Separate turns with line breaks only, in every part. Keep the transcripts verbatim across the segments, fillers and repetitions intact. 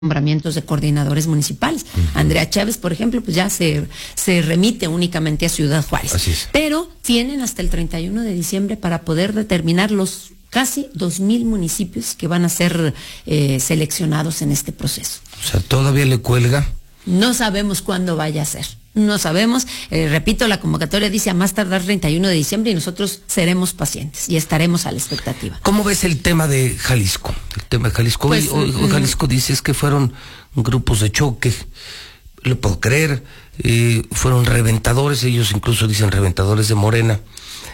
nombramientos de coordinadores municipales. Uh-huh. Andrea Chávez, por ejemplo, pues ya se, se remite únicamente a Ciudad Juárez.
Así es.
Pero tienen hasta el treinta y uno de diciembre para poder determinar los casi dos mil municipios que van a ser eh, seleccionados en este proceso.
O sea, ¿todavía le cuelga?
No sabemos cuándo vaya a ser. No sabemos, eh, repito, la convocatoria dice a más tardar treinta y uno de diciembre y nosotros seremos pacientes y estaremos a la expectativa.
¿Cómo ves el tema de Jalisco? El tema de Jalisco, pues, hoy, hoy Jalisco dice es que fueron grupos de choque, lo puedo creer, eh, fueron reventadores, ellos incluso dicen reventadores de Morena.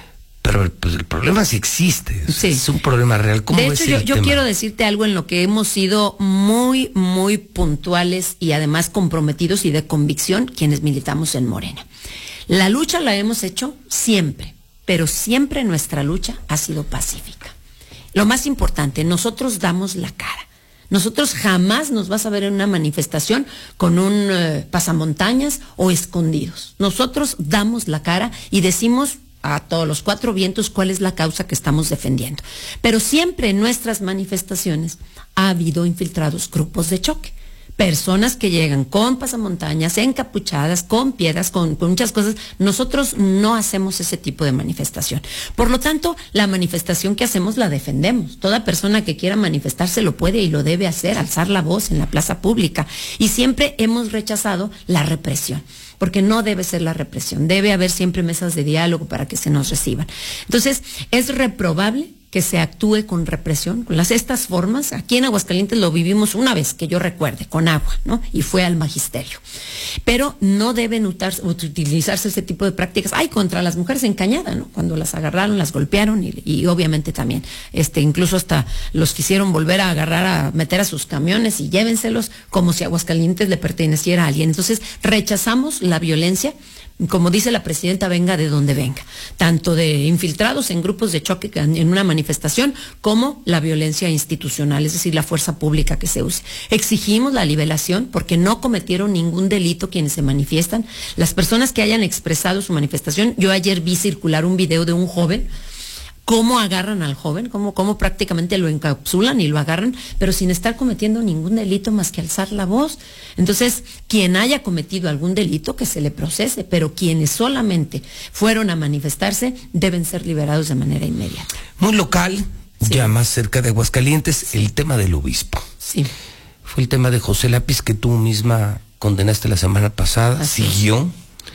Pero pues, el problema sí existe, sí. Es un problema real. ¿Cómo
de
ves
hecho, yo,
el
yo
tema?
quiero decirte algo en lo que hemos sido muy, muy puntuales y además comprometidos y de convicción quienes militamos en Morena. La lucha la hemos hecho siempre, pero siempre nuestra lucha ha sido pacífica. Lo más importante, nosotros damos la cara. Nosotros jamás nos vas a ver en una manifestación con un eh, pasamontañas o escondidos. Nosotros damos la cara y decimos a todos los cuatro vientos cuál es la causa que estamos defendiendo. Pero siempre en nuestras manifestaciones ha habido infiltrados grupos de choque. Personas que llegan con pasamontañas, encapuchadas, con piedras, con, con muchas cosas. Nosotros no hacemos ese tipo de manifestación. Por lo tanto, la manifestación que hacemos la defendemos. Toda persona que quiera manifestarse lo puede y lo debe hacer, alzar la voz en la plaza pública. Y siempre hemos rechazado la represión, porque no debe ser la represión. Debe haber siempre mesas de diálogo para que se nos reciban. Entonces, es reprobable que se actúe con represión, con las estas formas. Aquí en Aguascalientes lo vivimos una vez, que yo recuerde, con agua, ¿no? Y fue al magisterio. Pero no deben utarse, utilizarse ese tipo de prácticas. Ay, contra las mujeres en Cañada, ¿no? Cuando las agarraron, las golpearon y, y obviamente también, este, incluso hasta los quisieron volver a agarrar, a meter a sus camiones y llévenselos como si Aguascalientes le perteneciera a alguien. Entonces, rechazamos la violencia. Como dice la presidenta, venga de donde venga, tanto de infiltrados en grupos de choque en una manifestación como la violencia institucional, es decir, la fuerza pública que se use. Exigimos la liberación porque no cometieron ningún delito quienes se manifiestan. Las personas que hayan expresado su manifestación, yo ayer vi circular un video de un joven, cómo agarran al joven, cómo, cómo prácticamente lo encapsulan y lo agarran, pero sin estar cometiendo ningún delito más que alzar la voz. Entonces, quien haya cometido algún delito, que se le procese, pero quienes solamente fueron a manifestarse deben ser liberados de manera inmediata.
Muy local, sí. Ya más cerca de Aguascalientes, sí. El tema del obispo.
Sí.
Fue el tema de José Lápiz que tú misma condenaste la semana pasada, Así siguió,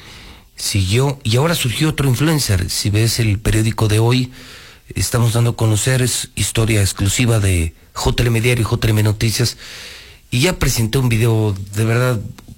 es. siguió, y ahora surgió otro influencer. Si ves el periódico de hoy, estamos dando a conocer, es historia exclusiva de J L M Diario y J L M Noticias, y ya presenté un video de verdad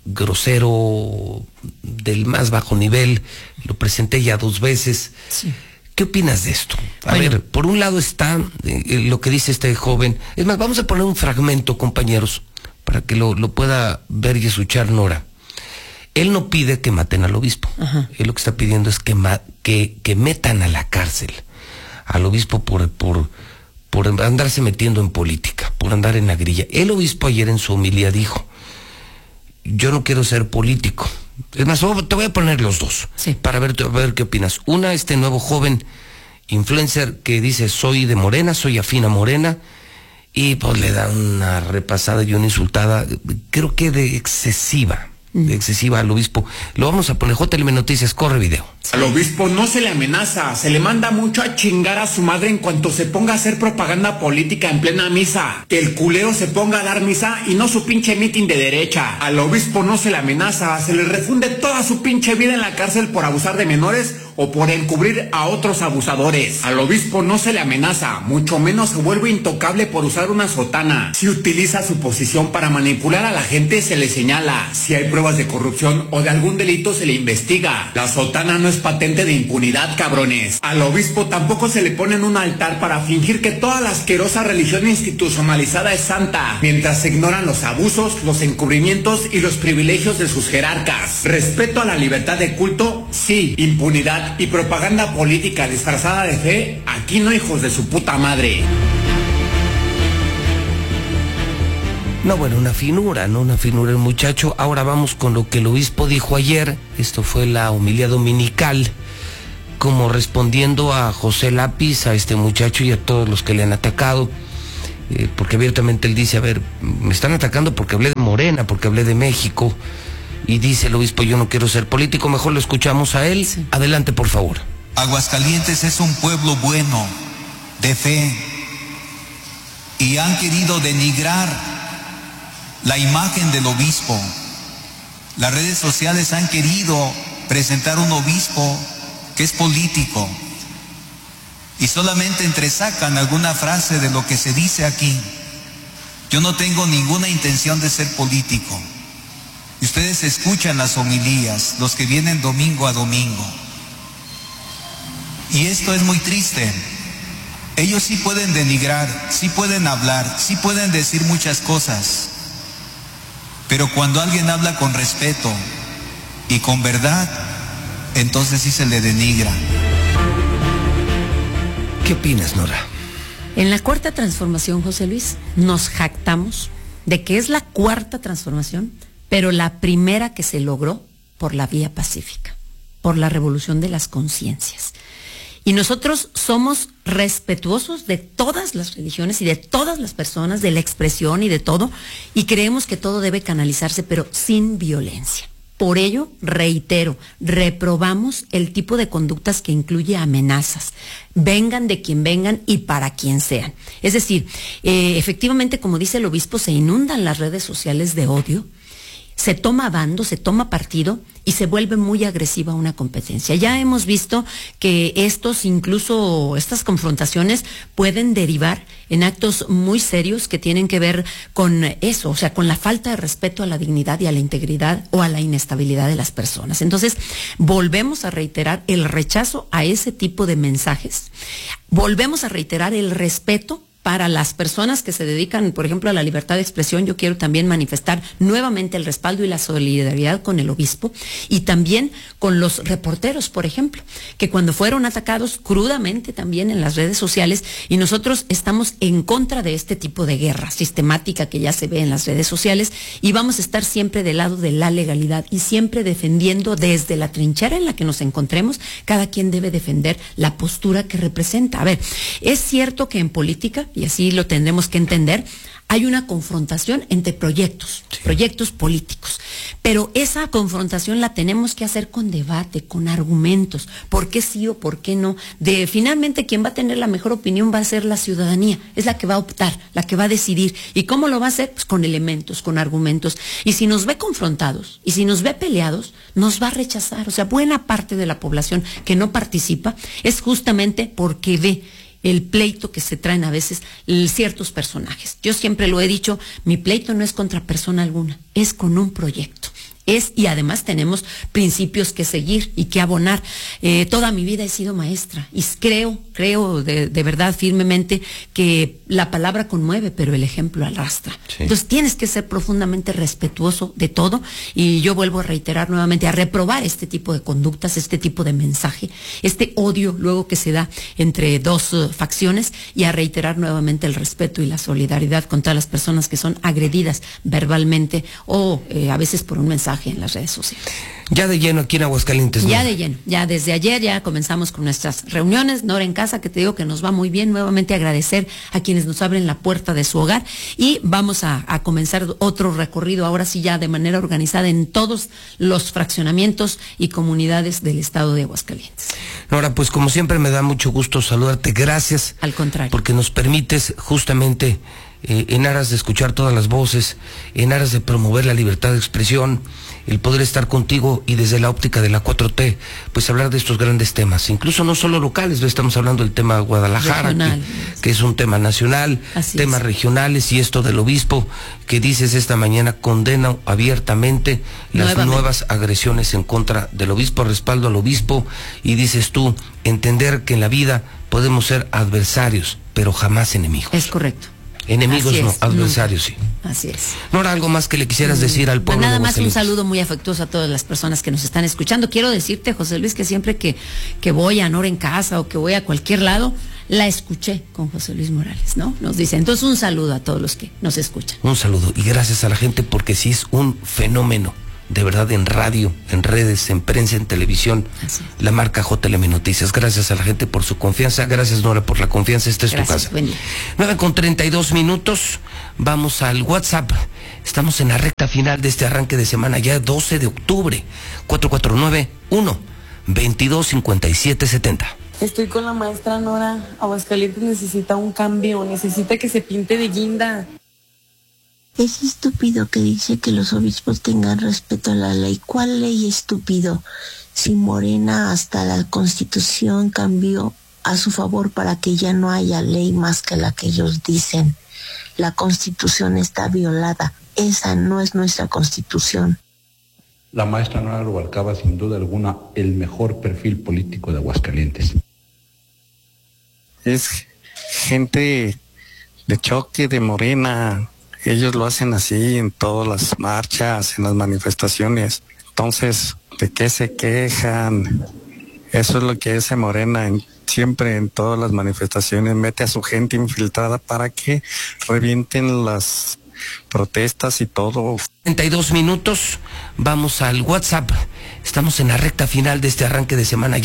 grosero, del más bajo nivel, lo presenté ya dos veces.
Sí.
¿Qué opinas de esto? A
bueno.
ver, por un lado está eh, lo que dice este joven, es más, vamos a poner un fragmento, compañeros, para que lo, lo pueda ver y escuchar Nora. Él no pide que maten al obispo. Ajá. Él lo que está pidiendo es que, ma que, que metan a la cárcel al obispo por, por, por andarse metiendo en política, por andar en la grilla. El obispo ayer en su homilía dijo, yo no quiero ser político. Es más, te voy a poner los dos,
sí.
para ver, a ver qué opinas. Una, este nuevo joven influencer que dice, soy de Morena, soy afín a Morena, y pues le da una repasada y una insultada, creo que de excesiva. De excesiva al obispo. Lo vamos a poner. J L M Noticias, corre video.
Al obispo no se le amenaza, se le manda mucho a chingar a su madre en cuanto se ponga a hacer propaganda política en plena misa. Que el culero se ponga a dar misa y no su pinche mitin de derecha. Al obispo no se le amenaza, se le refunde toda su pinche vida en la cárcel por abusar de menores o por encubrir a otros abusadores. Al obispo no se le amenaza, mucho menos se vuelve intocable por usar una sotana. Si utiliza su posición para manipular a la gente, se le señala. Si hay pruebas de corrupción o de algún delito, se le investiga. La sotana no es patente de impunidad, cabrones. Al obispo tampoco se le pone en un altar para fingir que toda la asquerosa religión institucionalizada es santa, mientras se ignoran los abusos, los encubrimientos y los privilegios de sus jerarcas. Respeto a la libertad de culto, sí. Impunidad y propaganda política disfrazada de fe, aquí no, hijos de su puta madre.
No, bueno, una finura, ¿no? Una finura el muchacho. Ahora vamos con lo que el obispo dijo ayer. Esto fue la homilía dominical, como respondiendo a José Lápiz, a este muchacho y a todos los que le han atacado. eh, porque abiertamente él dice, a ver, me están atacando porque hablé de Morena, porque hablé de México, y dice el obispo, yo no quiero ser político, mejor lo escuchamos a él. Sí. Adelante, por favor.
Aguascalientes es un pueblo bueno, de fe, y han querido denigrar la imagen del obispo. Las redes sociales han querido presentar un obispo que es político y solamente entresacan alguna frase de lo que se dice aquí. Yo no tengo ninguna intención de ser político. Y ustedes escuchan las homilías, los que vienen domingo a domingo. Y esto es muy triste. Ellos sí pueden denigrar, sí pueden hablar, sí pueden decir muchas cosas. Pero cuando alguien habla con respeto y con verdad, entonces sí se le denigra.
¿Qué opinas, Nora?
En la cuarta transformación, José Luis, nos jactamos de que es la cuarta transformación, pero la primera que se logró por la vía pacífica, por la revolución de las conciencias. Y nosotros somos respetuosos de todas las religiones y de todas las personas, de la expresión y de todo, y creemos que todo debe canalizarse, pero sin violencia. Por ello, reitero, reprobamos el tipo de conductas que incluye amenazas, vengan de quien vengan y para quien sean. Es decir, eh, efectivamente, como dice el obispo, se inundan las redes sociales de odio, se toma bando, se toma partido y se vuelve muy agresiva una competencia. Ya hemos visto que estos, incluso estas confrontaciones pueden derivar en actos muy serios que tienen que ver con eso, o sea, con la falta de respeto a la dignidad y a la integridad o a la inestabilidad de las personas. Entonces, volvemos a reiterar el rechazo a ese tipo de mensajes, volvemos a reiterar el respeto para las personas que se dedican, por ejemplo, a la libertad de expresión. Yo quiero también manifestar nuevamente el respaldo y la solidaridad con el obispo y también con los reporteros, por ejemplo, que cuando fueron atacados crudamente también en las redes sociales, y nosotros estamos en contra de este tipo de guerra sistemática que ya se ve en las redes sociales, y vamos a estar siempre del lado de la legalidad y siempre defendiendo desde la trinchera en la que nos encontremos. Cada quien debe defender la postura que representa. A ver, es cierto que en política, y así lo tendremos que entender, hay una confrontación entre proyectos, sí. proyectos políticos, pero esa confrontación la tenemos que hacer con debate, con argumentos, por qué sí o por qué no. De finalmente quien va a tener la mejor opinión va a ser la ciudadanía, es la que va a optar, la que va a decidir. ¿Y cómo lo va a hacer? Pues con elementos, con argumentos. Y si nos ve confrontados, y si nos ve peleados, nos va a rechazar. O sea, buena parte de la población que no participa es justamente porque ve el pleito que se traen a veces ciertos personajes. Yo siempre lo he dicho, mi pleito no es contra persona alguna, es con un proyecto. Es, y además tenemos principios que seguir y que abonar. Eh, toda mi vida he sido maestra y creo, creo de, de verdad firmemente que la palabra conmueve, pero el ejemplo arrastra. Sí. Entonces tienes que ser profundamente respetuoso de todo, y yo vuelvo a reiterar nuevamente, a reprobar este tipo de conductas, este tipo de mensaje, este odio luego que se da entre dos uh, facciones, y a reiterar nuevamente el respeto y la solidaridad con todas las personas que son agredidas verbalmente o eh, a veces por un mensaje en las redes sociales.
Ya de lleno aquí en Aguascalientes, ¿no?
Ya de lleno, ya desde ayer ya comenzamos con nuestras reuniones, Nora en casa, que te digo que nos va muy bien. Nuevamente agradecer a quienes nos abren la puerta de su hogar, y vamos a, a comenzar otro recorrido, ahora sí ya de manera organizada, en todos los fraccionamientos y comunidades del estado de Aguascalientes.
Nora, pues como siempre me da mucho gusto saludarte, gracias.
Al contrario.
Porque nos permites justamente Eh, en aras de escuchar todas las voces, en aras de promover la libertad de expresión, el poder estar contigo y desde la óptica de la cuatro T, pues hablar de estos grandes temas, incluso no solo locales, no estamos hablando del tema Guadalajara, que, que es un tema nacional, Así temas es. regionales, y esto del obispo que dices esta mañana condena abiertamente las Nuevamente. nuevas agresiones en contra del obispo, respaldo al obispo, y dices tú, entender que en la vida podemos ser adversarios, pero jamás enemigos.
Es correcto.
Enemigos
es,
no, adversarios
nunca.
sí.
Así es.
Nora, ¿algo más que le quisieras decir al pueblo?
Nada
de
más un saludo muy afectuoso a todas las personas que nos están escuchando. Quiero decirte, José Luis, que siempre que, que voy a Nora en casa o que voy a cualquier lado, la escuché con José Luis Morales, ¿no? Nos dice. Entonces, un saludo a todos los que nos escuchan.
Un saludo y gracias a la gente, porque sí es un fenómeno de verdad, en radio, en redes, en prensa, en televisión, la marca J L M Noticias. Gracias a la gente por su confianza. Gracias, Nora, por la confianza. Esta es
Gracias,
tu casa. nueve con treinta y dos minutos. Vamos al WhatsApp. Estamos en la recta final de este arranque de semana, ya doce de octubre. cuatro cuatro nueve, uno, veintidós, cincuenta y siete, setenta.
Estoy con la maestra Nora. Aguascalientes necesita un cambio, necesita que se pinte de guinda.
Es estúpido que dice que los obispos tengan respeto a la ley. ¿Cuál ley, estúpido? Si Morena hasta la Constitución cambió a su favor para que ya no haya ley más que la que ellos dicen. La Constitución está violada. Esa no es nuestra Constitución.
La maestra Nora Rubalcaba, sin duda alguna, el mejor perfil político de Aguascalientes.
Es gente de choque, de Morena. Ellos lo hacen así en todas las marchas, en las manifestaciones. Entonces, ¿de qué se quejan? Eso es lo que hace Morena en, siempre en todas las manifestaciones. Mete a su gente infiltrada para que revienten las protestas y todo.
treinta y dos minutos. Vamos al WhatsApp. Estamos en la recta final de este arranque de semana.